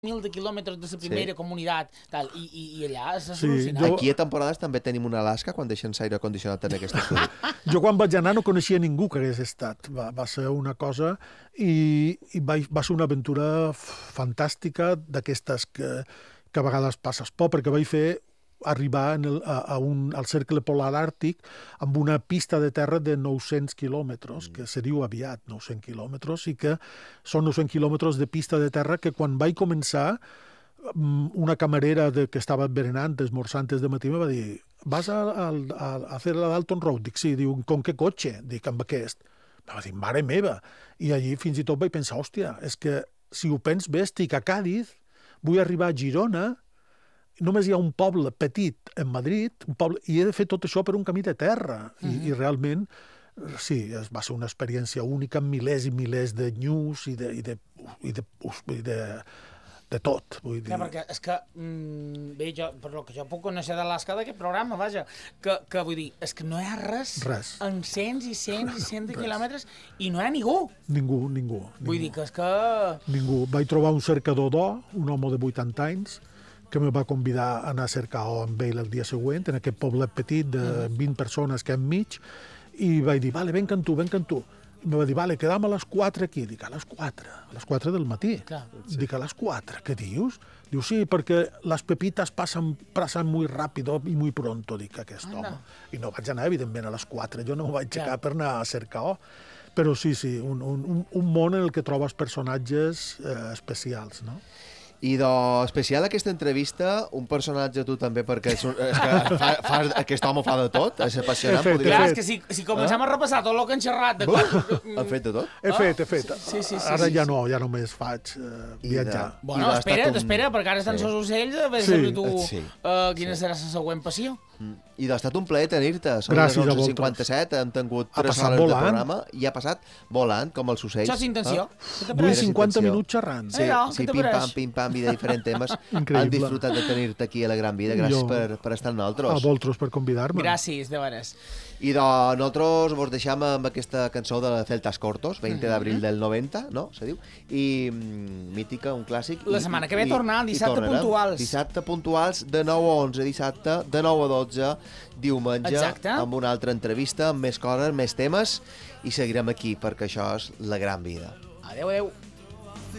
de quilòmetres de la primera comunitat, tal, i allà és al·lucinant. Aquí a temporades també tenim un Alaska quan deixen l'aire condicionat en aquest estudi. Jo quan vaig anar no coneixia ningú que hagués estat. Va ser una cosa i va ser una aventura fantàstica d'aquestes que a vegades passes por, perquè vaig arribar al cercle polar àrtic amb una pista de terra de 900 quilòmetres, que se diu aviat 900 quilòmetres, i que són 900 quilòmetres de pista de terra que quan vaig començar, una camarera que estava berenant, esmorzant de matí, me va dir «Vas a fer la Dalton Road?» Dic «Sí». Diu «Com què cotxe?» Dic «Amb aquest». Me va dir «Mare meva». I allí fins i tot vaig pensar «Hòstia, és que si ho pens bé, estic a Càdiz, vull arribar a Girona, només hi ha un poble petit en Madrid, i he de fer tot això per un camí de terra». I realment, sí, va ser una experiència única amb milers i milers de news i de tot. Vull dir. Clar, perquè és que, bé, per el que jo puc conèixer d'Alaska d'aquest programa, vaja, que vull dir, és que no hi ha res en cents i cents i cents de quilòmetres i no hi ha ningú. Ningú. Vull dir que és que... Ningú. Vaig trobar un cercador d'or, un home de 80 anys, que me va convidar a anar a cercar or amb ell el dia següent, en aquest poblet petit de 20 persones que enmig, i vaig dir, vale, ven que tu. I em va dir, vale, quedam a les 4 aquí. Dic, a les 4 del matí. Clar. Dic, a les 4, què dius? Diu, sí, perquè les pepitas passen muy rápido y muy pronto, dic, aquest home. I no vaig anar, evidentment, a les 4. Jo no ho vaig aixecar per anar a cercar or. Però sí, un món en el que trobes personatges especials, no? I especial aquesta entrevista, un personatge tu també, perquè aquest home fa de tot, és apassionant. Clar, és que si comencem a repassar tot el que han xerrat... Han fet de tot? He fet. Ara ja només faig viatjar. Bueno, espera, perquè ara estan els ocells, a veure si tu quina serà la següent passió. I ha estat un plaer tenir-te. Són les 11:57, hem tingut 3 hores de programa i ha passat volant, com els ocells. Això és intenció. Vull 50 minuts xerrant. Sí, pim-pam, i de diferents temes. Han disfrutat de tenir-te aquí a la Gran Vida. Gràcies per estar amb nosaltres. A vosaltres per convidar-me. Gràcies, de veres. I nosaltres vos deixam amb aquesta cançó de Celtas Cortos, 20 d'abril del 90, no? Se diu? I mítica, un clàssic. La setmana que ve tornar, dissabte puntuals. Dissabte puntuals, de 9 a 11, dissabte, de 9 a 12, diumenge, amb una altra entrevista, amb més coses, més temes, i seguirem aquí, perquè això és la Gran Vida. Adéu.